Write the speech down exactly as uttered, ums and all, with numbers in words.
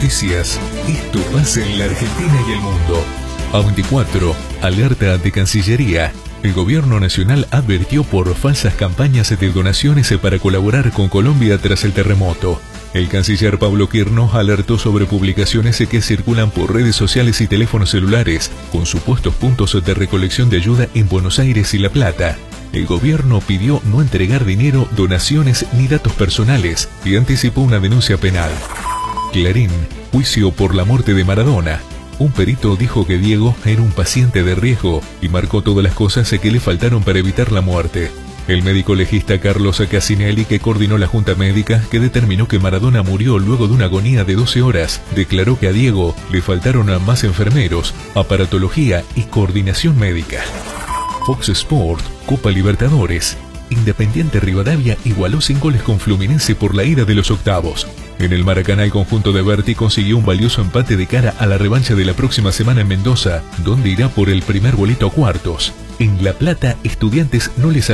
Noticias. Esto pasa en la Argentina y el mundo. A veinticuatro. Alerta ante Cancillería. El gobierno nacional advirtió por falsas campañas de donaciones para colaborar con Colombia tras el terremoto. El canciller Pablo Quirno alertó sobre publicaciones que circulan por redes sociales y teléfonos celulares con supuestos puntos de recolección de ayuda en Buenos Aires y La Plata. El gobierno pidió no entregar dinero, donaciones ni datos personales y anticipó una denuncia penal. Clarín, juicio por la muerte de Maradona. Un perito dijo que Diego era un paciente de riesgo y marcó todas las cosas que le faltaron para evitar la muerte. El médico legista Carlos Casinelli, que coordinó la junta médica que determinó que Maradona murió luego de una agonía de doce horas, declaró que a Diego le faltaron a más enfermeros, aparatología y coordinación médica. Fox Sport, Copa Libertadores. Independiente Rivadavia igualó sin goles con Fluminense por la ida de los octavos. En el Maracaná, el conjunto de Berti consiguió un valioso empate de cara a la revancha de la próxima semana en Mendoza, donde irá por el primer boleto a cuartos. En La Plata, Estudiantes no les